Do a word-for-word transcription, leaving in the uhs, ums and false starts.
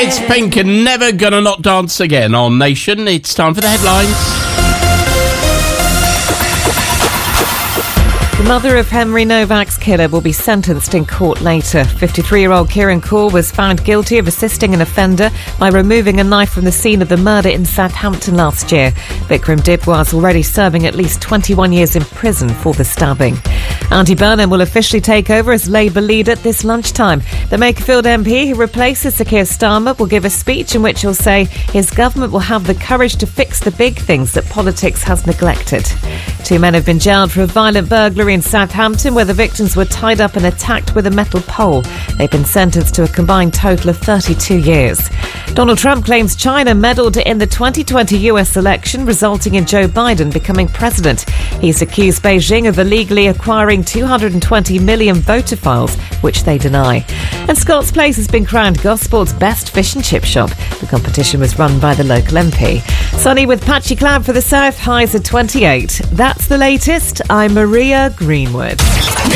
It's Pink and Never Gonna Not Dance Again on Nation. It's time for the headlines. The mother of Henry Novak's killer will be sentenced in court later. fifty-three-year-old Kieran Kaur was found guilty of assisting an offender by removing a knife from the scene of the murder in Southampton last year. Vikram Dibwa is already serving at least twenty-one years in prison for the stabbing. Andy Burnham will officially take over as Labour leader this lunchtime. The Makerfield M P who replaces Sir Keir Starmer will give a speech in which he'll say his government will have the courage to fix the big things that politics has neglected. Two men have been jailed for a violent burglary in Southampton where the victims were tied up and attacked with a metal pole. They've been sentenced to a combined total of thirty-two years. Donald Trump claims China meddled in the twenty twenty U S election, resulting in Joe Biden becoming president. He's accused Beijing of illegally acquiring two hundred twenty million voter files, which they deny. And Scott's Place has been crowned Gospel's best fish and chip shop. The competition was run by the local M P. Sunny with patchy cloud for the south, highs at twenty-eight. That's the latest. I'm Maria Greenwood.